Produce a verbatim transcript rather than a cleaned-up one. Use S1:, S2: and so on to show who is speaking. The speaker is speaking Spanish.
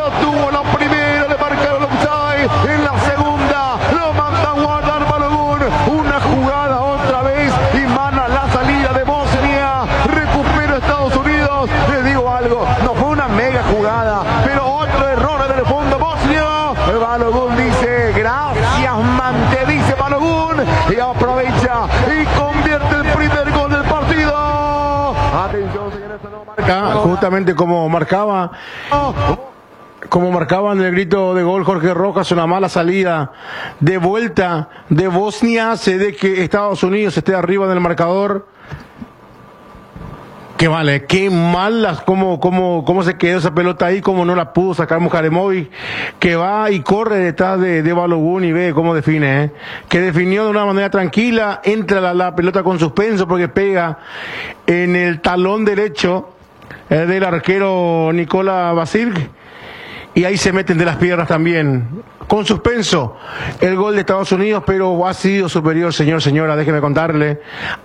S1: lo tuvo la primera, le marcaron offside, en la segunda lo manda a guardar Balogun, una jugada otra vez y mana la salida de Bosnia, recupera Estados Unidos. Les digo algo, no fue una mega jugada, pero otro error en el fondo Bosnia. Balogun dice gracias Mante, dice Balogun, y aprovecha y convierte el primer gol del partido. Atención señores, no marca justamente como marcaba como marcaba en el grito de gol Jorge Rojas, una mala salida de vuelta de Bosnia hace de que Estados Unidos esté arriba del marcador. Qué vale, qué malas, cómo, cómo, cómo se quedó esa pelota ahí, cómo no la pudo sacar Mujaremovic, que va y corre detrás de, de Balogun y ve cómo define, ¿eh? Que definió de una manera tranquila, entra la, la pelota con suspenso porque pega en el talón derecho eh, del arquero Nikola Vasilk, y ahí se meten de las piernas también. Con suspenso el gol de Estados Unidos, pero ha sido superior, señor, señora, déjeme contarle.